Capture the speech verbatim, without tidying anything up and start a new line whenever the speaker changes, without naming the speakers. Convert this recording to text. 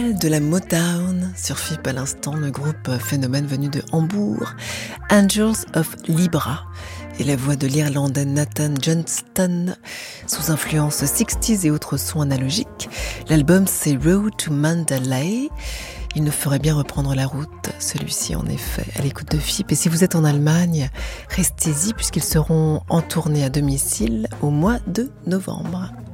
de la Motown sur F I P à l'instant, le groupe phénomène venu de Hambourg, Angels of Libra, et la voix de l'Irlandais Nathan Johnston sous influence sixties et autres sons analogiques. L'album c'est Road to Mandalay. Il nous ferait bien reprendre la route, celui-ci en effet, à l'écoute de F I P. Et si vous êtes en Allemagne, restez-y puisqu'ils seront en tournée à domicile au mois de novembre.